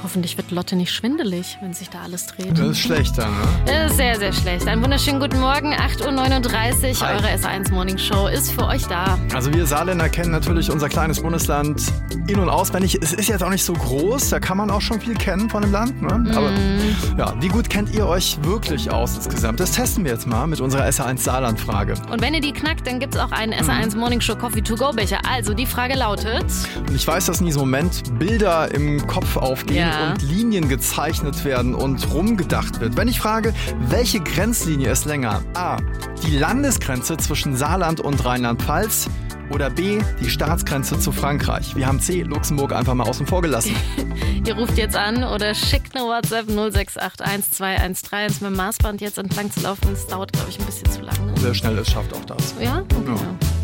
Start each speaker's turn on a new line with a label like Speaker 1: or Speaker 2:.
Speaker 1: Hoffentlich wird Lotte nicht schwindelig, wenn sich da alles dreht.
Speaker 2: Das ist schlecht dann, ne?
Speaker 1: Sehr, sehr schlecht. Einen wunderschönen guten Morgen, 8.39 Uhr.
Speaker 2: Hi.
Speaker 1: Eure S1 Morning Show ist für euch da.
Speaker 2: Also wir Saarländer kennen natürlich unser kleines Bundesland in- und auswendig. Es ist jetzt auch nicht so groß, da kann man auch schon viel kennen von dem Land. Ne? Aber ja, wie gut kennt ihr euch wirklich aus insgesamt? Das testen wir jetzt mal mit unserer S1 Saarland-Frage.
Speaker 1: Und wenn ihr die knackt, dann gibt's auch einen S1 Morning Show Coffee to go Becher. Also die Frage lautet...
Speaker 2: Und ich weiß, dass in diesem Moment Bilder im Kopf aufgehen und Linien gezeichnet werden und rumgedacht wird. Wenn ich frage, welche Grenzlinie ist länger? A, die Landesgrenze zwischen Saarland und Rheinland-Pfalz oder B, die Staatsgrenze zu Frankreich? Wir haben C, Luxemburg einfach mal außen vor gelassen.
Speaker 1: Ihr ruft jetzt an oder schickt eine WhatsApp 0681 213 mit dem Maßband jetzt entlang zu laufen. Das dauert, glaube ich, ein bisschen zu lange.
Speaker 2: Sehr schnell, es schafft auch das.
Speaker 1: Ja? Okay.
Speaker 2: Ja.